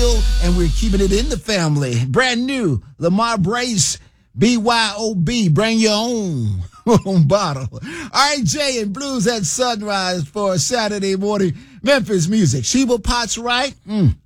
real, and we're keeping it in the family. Brand new, Lamar Brace, BYOB, bring your own bottle. All right, Jay and Blues at Sunrise for Saturday morning Memphis music. Sheba Potts, right?